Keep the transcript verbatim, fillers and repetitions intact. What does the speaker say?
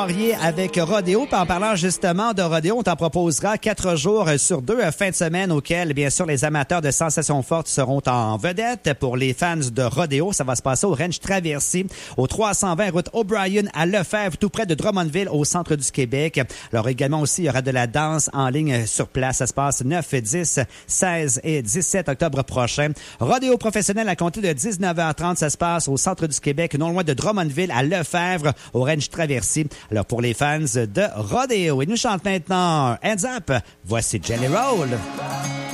Avec Rodéo. Puis en parlant justement de Rodéo, on t'en proposera quatre jours sur deux fin de semaine auxquels, bien sûr, les amateurs de sensations fortes seront en vedette. Pour les fans de Rodéo, ça va se passer au Ranch Traversier, au trois cent vingt route O'Brien à Lefebvre, tout près de Drummondville, au centre du Québec. Alors également aussi, il y aura de la danse en ligne sur place. Ça se passe neuf, dix, seize et dix-sept octobre prochain. Rodéo professionnel à compter de dix-neuf heures trente. Ça se passe au centre du Québec, non loin de Drummondville à Lefebvre, au Ranch Traversier. Alors, pour les fans de Rodéo, il nous chante maintenant Hands Up. Voici Jelly Roll.